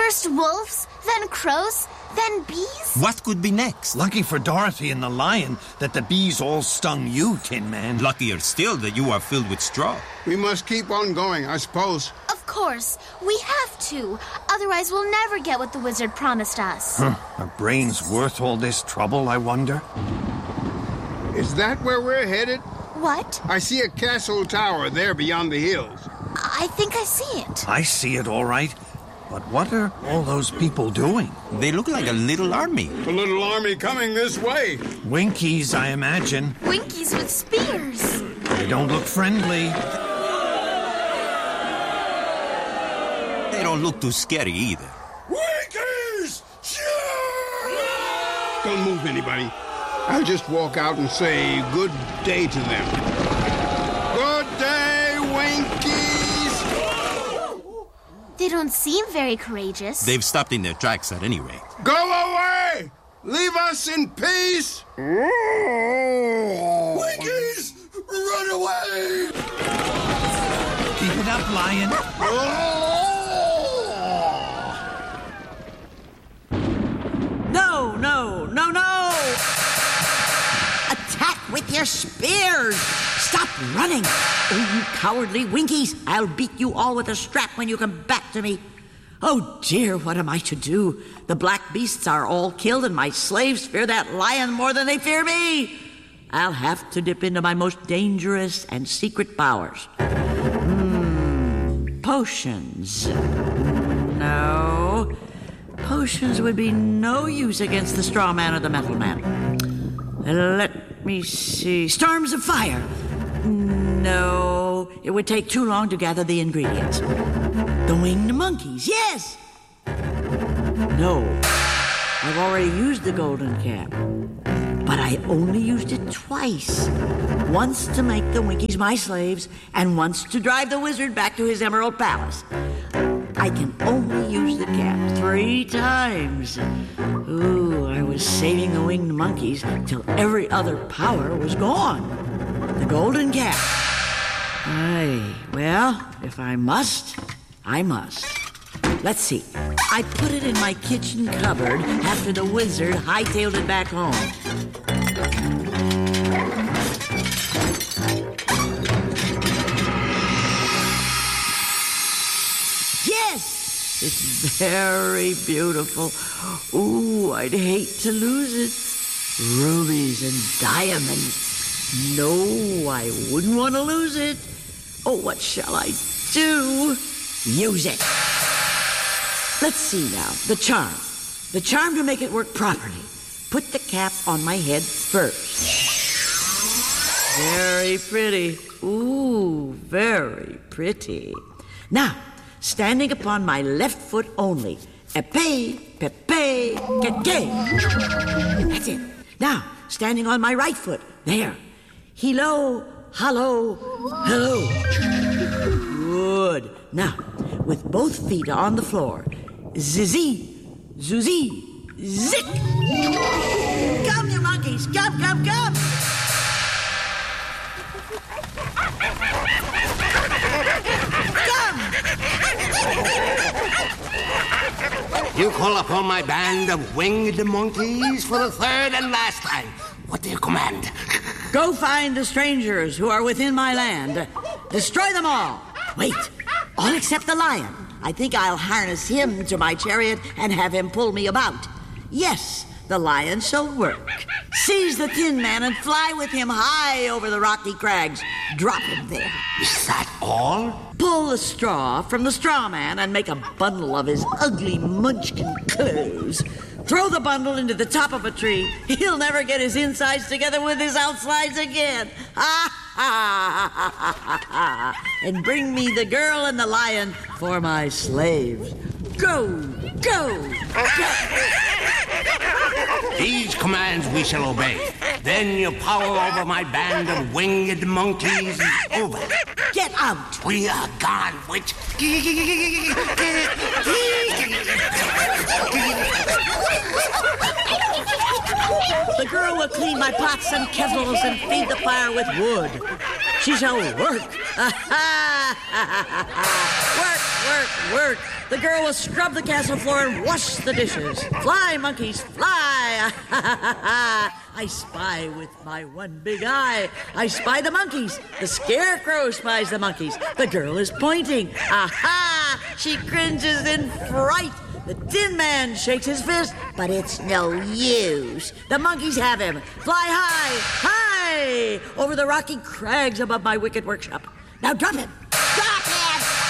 First wolves, then crows, then bees? What could be next? Lucky for Dorothy and the lion that the bees all stung you, Tin Man. Luckier still that you are filled with straw. We must keep on going, I suppose. Of course. We have to. Otherwise, we'll never get what the wizard promised us. Are brains worth all this trouble, I wonder? Is that where we're headed? What? I see a castle tower there beyond the hills. I think I see it. I see it all right. But what are all those people doing? They look like a little army. A little army coming this way. Winkies, I imagine. Winkies with spears. They don't look friendly. They don't look too scary either. Winkies! Don't move anybody. I'll just walk out and say good day to them. Good day, Winkies! They don't seem very courageous. They've stopped in their tracks at any rate. Go away! Leave us in peace! Winkies! Run away! Keep it up, lion. No, no, no, no! Attack with your spears! Stop running! Oh, you cowardly Winkies! I'll beat you all with a strap when you come back to me. Oh, dear, what am I to do? The black beasts are all killed, and my slaves fear that lion more than they fear me. I'll have to dip into my most dangerous and secret powers. Potions. No. Potions would be no use against the straw man or the metal man. Let me see. Storms of fire. No, it would take too long to gather the ingredients. The winged monkeys, yes! No, I've already used the golden cap. But I only used it twice. Once to make the Winkies my slaves, and once to drive the wizard back to his Emerald Palace. I can only use the cap 3 times. Ooh, I was saving the winged monkeys till every other power was gone. The golden cap. Aye, well, if I must, I must. Let's see. I put it in my kitchen cupboard after the wizard hightailed it back home. Yes! It's very beautiful. Ooh, I'd hate to lose it. Rubies and diamonds. No, I wouldn't want to lose it. Oh, what shall I do? Use it. Let's see now. The charm. The charm to make it work properly. Put the cap on my head first. Very pretty. Ooh, very pretty. Now, standing upon my left foot only. Epee, pepe, keke. That's it. Now, standing on my right foot. There. Hilo, hallo, hello. Good. Now, with both feet on the floor. Zizzy, zuzzy, zick. Come, you monkeys. Come, come, come. Come. You call upon my band of winged monkeys for the third and last time. What do you command? Go find the strangers who are within my land. Destroy them all. Wait, all except the lion. I think I'll harness him to my chariot and have him pull me about. Yes, the lion shall work. Seize the Tin Man and fly with him high over the rocky crags. Drop him there. Is that all? Pull the straw from the straw man and make a bundle of his ugly munchkin clothes. Throw the bundle into the top of a tree. He'll never get his insides together with his outsides again. And bring me the girl and the lion for my slaves. Go, go, go. These commands we shall obey. Then your power over my band of winged monkeys is over. Get out. We are gone, witch. The girl will clean my pots and kettles and feed the fire with wood. She shall work. Work, work. The girl will scrub the castle floor and wash the dishes. Fly, monkeys, fly. I spy with my one big eye. I spy the monkeys. The scarecrow spies the monkeys. The girl is pointing. Aha! She cringes in fright. The Tin Man shakes his fist, but it's no use. The monkeys have him. Fly high, over the rocky crags above my wicked workshop. Now drop him. Drop him!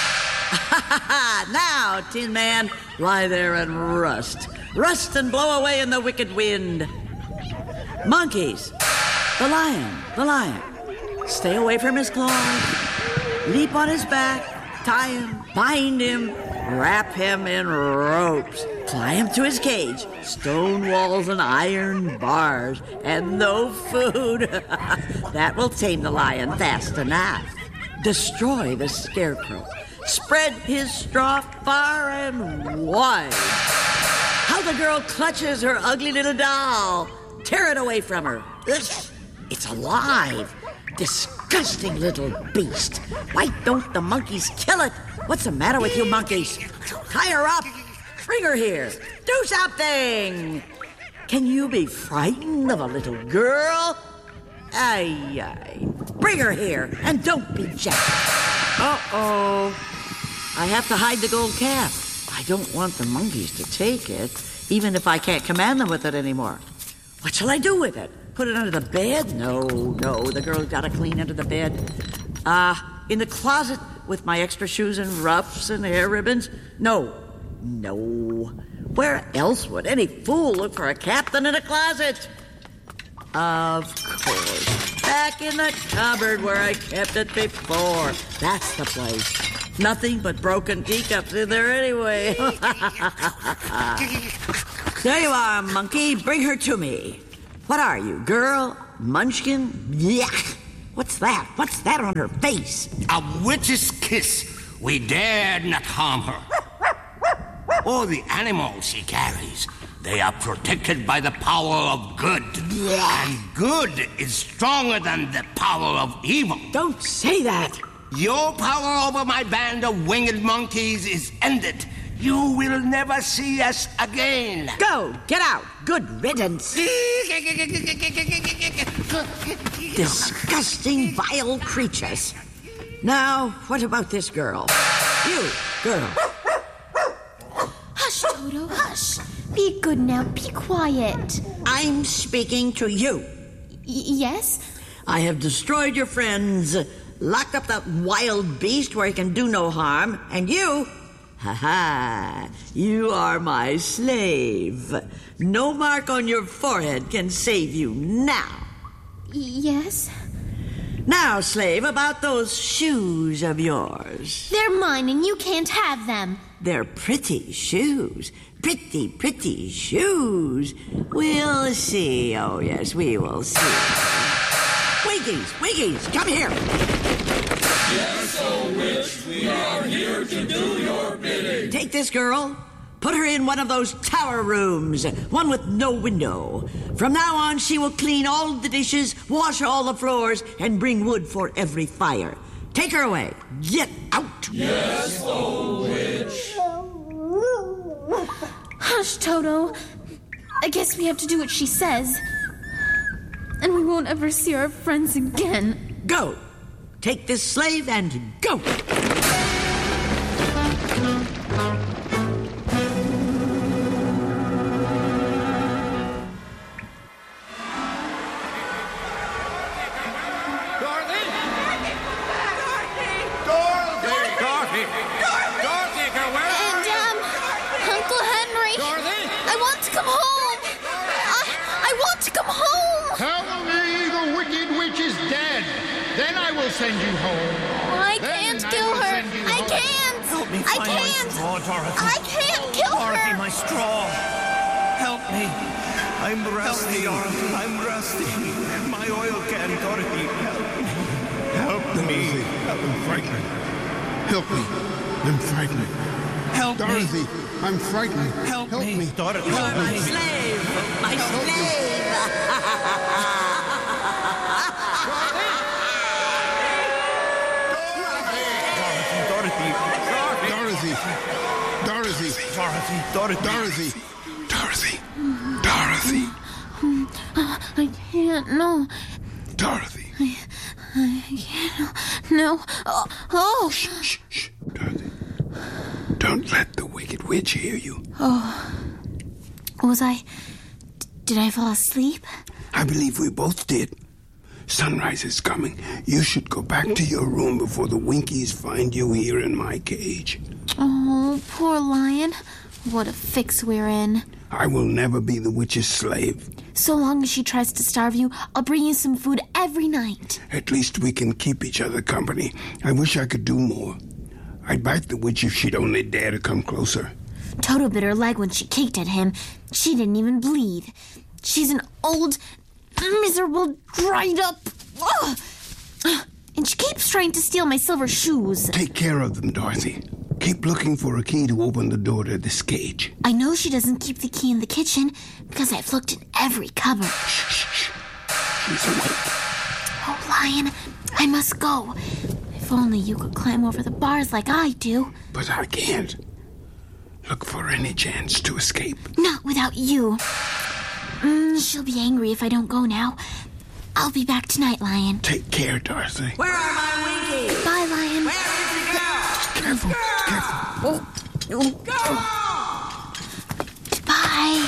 Now, Tin Man, lie there and rust. Rust and blow away in the wicked wind. Monkeys. The lion. Stay away from his claws. Leap on his back. Tie him. Bind him. Wrap him in ropes. Tie him to his cage. Stone walls and iron bars. And no food. That will tame the lion fast enough. Destroy the scarecrow. Spread his straw far and wide. How the girl clutches her ugly little doll. Tear it away from her. Ugh, it's alive. Disgusting little beast. Why don't the monkeys kill it? What's the matter with you monkeys? Tie her up. Bring her here. Do something. Can you be frightened of a little girl? Aye. Bring her here and don't be jealous. Uh-oh. I have to hide the gold cap. I don't want the monkeys to take it, even if I can't command them with it anymore. What shall I do with it? Put it under the bed? No. The girl's got to clean under the bed. In the closet with my extra shoes and ruffs and hair ribbons? No. Where else would any fool look for a cap than in a closet? Of course. Back in the cupboard where I kept it before. That's the place. Nothing but broken teacups in there anyway. There you are, monkey. Bring her to me. What are you, girl? Munchkin? Yuck. What's that? What's that on her face? A witch's kiss. We dared not harm her. All the animals she carries, they are protected by the power of good. Yeah. And good is stronger than the power of evil. Don't say that. Your power over my band of winged monkeys is ended. You will never see us again. Go, get out. Good riddance. Disgusting, vile creatures. Now, what about this girl? You, girl. Hush, Toto, hush. Be good now. Be quiet. I'm speaking to you. Yes? I have destroyed your friends, locked up that wild beast where he can do no harm, and you... Ha-ha, you are my slave. No mark on your forehead can save you now. Yes? Now, slave, about those shoes of yours. They're mine and you can't have them. They're pretty shoes. Pretty shoes. We'll see. Oh, yes, we will see. Wiggies, come here. Yes, oh witch, we are here to do your bidding. Take this girl. Put her in one of those tower rooms, one with no window. From now on, she will clean all the dishes, wash all the floors, and bring wood for every fire. Take her away. Get out. Yes, oh witch. Hush, Toto. I guess we have to do what she says. And we won't ever see our friends again. Go. Take this slave and go. Uncle Henry. Dorothy? I want to come home. I want to come home. Tell me the wicked witch is dead. Then I will send you home. I can't kill her. I can't. Help me I find my can't. straw, Dorothy. I can't kill Dorothy, her. my straw. Help me. I'm rusty. I'm rusty. My oil can, Dorothy. Help me. I'm frightened. Help me. I'm frightened. Help me. Dorothy, I'm frightened. Help me. Dorothy, You're help my me. slave. My slave. Dorothy. Dorothy, Dorothy. Dorothy. I can't, no. Dorothy. I can't, no. Oh. Shh. Dorothy. Don't let the wicked witch hear you. Oh. Did I fall asleep? I believe we both did. Sunrise is coming. You should go back to your room before the Winkies find you here in my cage. Oh, poor lion. What a fix we're in. I will never be the witch's slave. So long as she tries to starve you, I'll bring you some food every night. At least we can keep each other company. I wish I could do more. I'd bite the witch if she'd only dare to come closer. Toto bit her leg when she kicked at him. She didn't even bleed. She's an old, miserable, dried up... Ugh. And she keeps trying to steal my silver shoes. Take care of them, Dorothy. Keep looking for a key to open the door to this cage. I know she doesn't keep the key in the kitchen because I've looked in every cupboard. Shh. She's awake. Oh, Lion, I must go. If only you could climb over the bars like I do. But I can't. Look for any chance to escape. Not without you. She'll be angry if I don't go now. I'll be back tonight, Lion. Take care, Dorothy. Where are my Winkies? Bye, Lion. Where did you go? Careful. Go! Bye.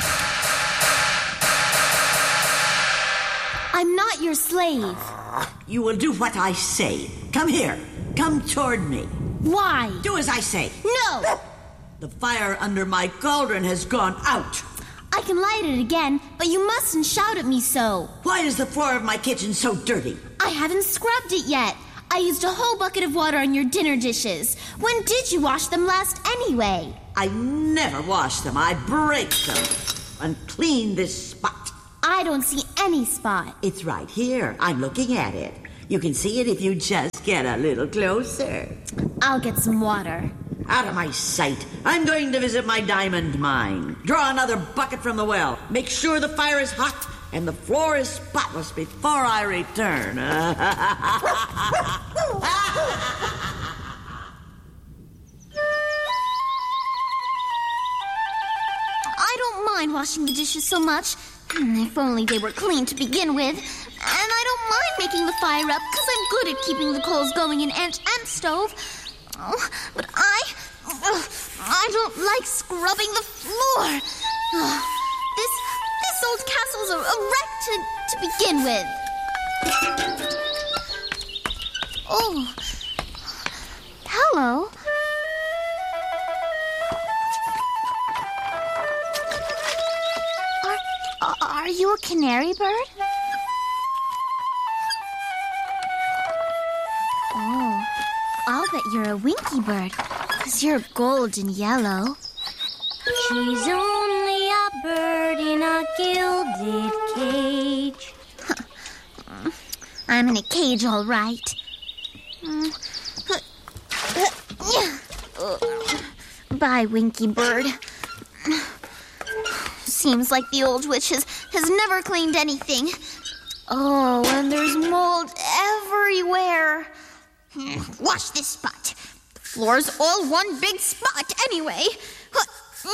I'm not your slave. You will do what I say. Come here. Come toward me. Why? Do as I say. No! The fire under my cauldron has gone out. I can light it again, but you mustn't shout at me so. Why is the floor of my kitchen so dirty? I haven't scrubbed it yet. I used a whole bucket of water on your dinner dishes. When did you wash them last anyway? I never wash them. I break them and clean this spot. I don't see any spot. It's right here. I'm looking at it. You can see it if you just get a little closer. I'll get some water. Out of my sight. I'm going to visit my diamond mine. Draw another bucket from the well. Make sure the fire is hot and the floor is spotless before I return. I don't mind washing the dishes so much. If only they were clean to begin with. And I don't mind making the fire up, because I'm good at keeping the coals going in Aunt Em's stove. Oh, but I don't like scrubbing the floor. This old castle's a wreck to begin with. Oh, hello. Are you a canary bird? Oh, I'll bet you're a Winky bird, 'cause you're golden yellow. She's only a bird in a gilded cage. I'm in a cage, all right. Bye, Winky bird. Seems like the old witch has never cleaned anything. Oh, and there's mold everywhere. Wash this spot. The floor's all one big spot anyway.